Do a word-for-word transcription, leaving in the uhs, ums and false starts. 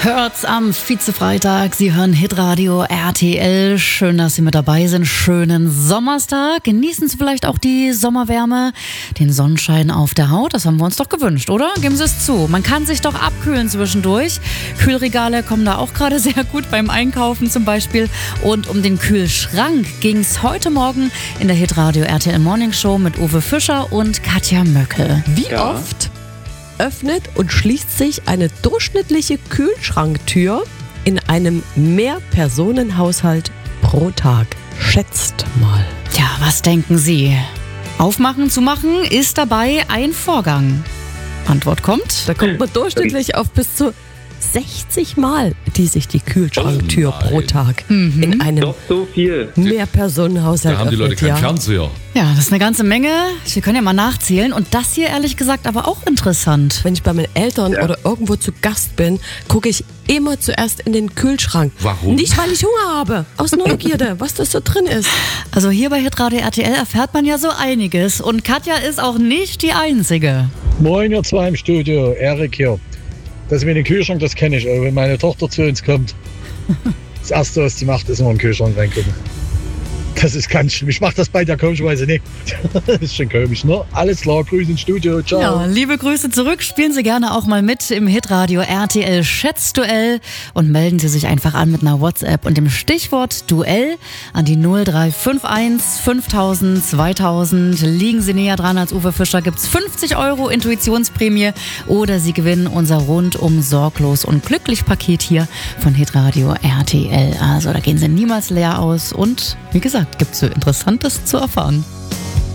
Hört's am Vize-Freitag. Sie hören Hitradio R T L. Schön, dass Sie mit dabei sind. Schönen Sommerstag. Genießen Sie vielleicht auch die Sommerwärme, den Sonnenschein auf der Haut. Das haben wir uns doch gewünscht, oder? Geben Sie es zu. Man kann sich doch abkühlen zwischendurch. Kühlregale kommen da auch gerade sehr gut beim Einkaufen zum Beispiel. Und um den Kühlschrank ging's heute Morgen in der Hitradio R T L Morning Show mit Uwe Fischer und Katja Möckel. Wie ja. oft öffnet und schließt sich eine durchschnittliche Kühlschranktür in einem Mehrpersonenhaushalt pro Tag? Schätzt mal. Tja, was denken Sie? Aufmachen, zumachen ist dabei ein Vorgang. Antwort kommt. Da kommt man durchschnittlich auf bis zu sechzig Mal, die sich die Kühlschranktür oh pro Tag mhm. in einem Doch so viel. Mehrpersonenhaushalt Da haben die Leute öffnet, keinen ja. Fernseher. Ja, das ist eine ganze Menge. Wir können ja mal nachzählen. Und das hier ehrlich gesagt aber auch interessant. Wenn ich bei meinen Eltern Ja. oder irgendwo zu Gast bin, gucke ich immer zuerst in den Kühlschrank. Warum? Nicht, weil ich Hunger habe. Aus Neugierde, was das so drin ist. Also hier bei Hitradio R T L erfährt man ja so einiges. Und Katja ist auch nicht die Einzige. Moin, ihr zwei im Studio, Erik hier. Das mit dem Kühlschrank, das kenne ich auch. Wenn meine Tochter zu uns kommt, das Erste, was sie macht, ist immer in den Kühlschrank reingucken. Das ist ganz schlimm. Ich mache das bei der komischerweise nicht. Das ist schon komisch, ne? Alles klar, Grüße ins Studio, ciao. Ja, liebe Grüße zurück. Spielen Sie gerne auch mal mit im Hitradio R T L Schätzduell und melden Sie sich einfach an mit einer WhatsApp und dem Stichwort Duell an die null drei fünf eins fünftausend zweitausend. Liegen Sie näher dran als Uwe Fischer, gibt's fünfzig Euro Intuitionsprämie oder Sie gewinnen unser rundum sorglos und glücklich Paket hier von Hitradio R T L. Also da gehen Sie niemals leer aus und wie gesagt, gibt's so Interessantes zu erfahren.